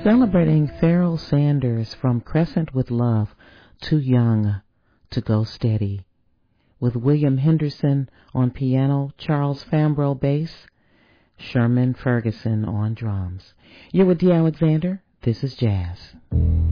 Celebrating Pharoah Sanders from Crescent with Love, Too Young to Go Steady, with William Henderson on piano, Charles Fambro bass, Sherman Ferguson on drums. You're with Dee Alexander. This is Jazz.